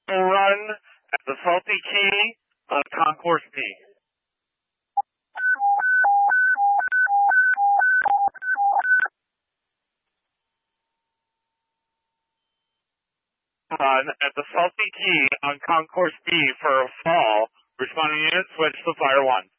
run at the Salty Key on Concourse B. Run at the Salty Key on Concourse B for a fall. Responding unit, switch to Fire 1.